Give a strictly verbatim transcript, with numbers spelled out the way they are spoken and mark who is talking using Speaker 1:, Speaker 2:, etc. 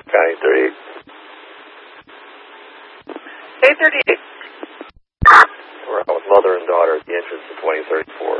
Speaker 1: County thirty-eight.
Speaker 2: eight thirty-eight.
Speaker 1: We're out with mother and daughter at the entrance to twenty thirty-four.